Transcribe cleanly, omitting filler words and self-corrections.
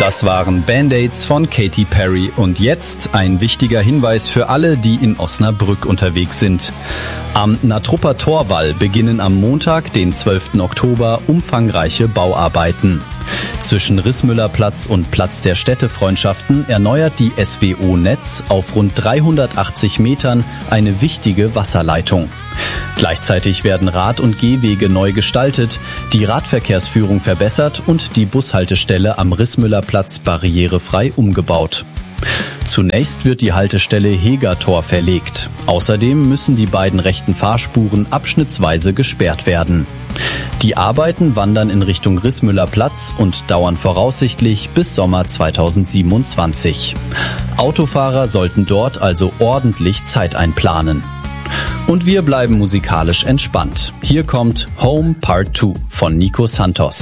Das waren Band-Aids von Katy Perry und jetzt ein wichtiger Hinweis für alle, die in Osnabrück unterwegs sind. Am Natrupper Torwall beginnen am Montag, den 12. Oktober, umfangreiche Bauarbeiten. Zwischen Rissmüllerplatz und Platz der Städtefreundschaften erneuert die SWO Netz auf rund 380 Metern eine wichtige Wasserleitung. Gleichzeitig werden Rad- und Gehwege neu gestaltet, die Radverkehrsführung verbessert und die Bushaltestelle am Rissmüllerplatz barrierefrei umgebaut. Zunächst wird die Haltestelle Hegertor verlegt. Außerdem müssen die beiden rechten Fahrspuren abschnittsweise gesperrt werden. Die Arbeiten wandern in Richtung Rissmüllerplatz und dauern voraussichtlich bis Sommer 2027. Autofahrer sollten dort also ordentlich Zeit einplanen. Und wir bleiben musikalisch entspannt. Hier kommt Home Part 2 von Nico Santos.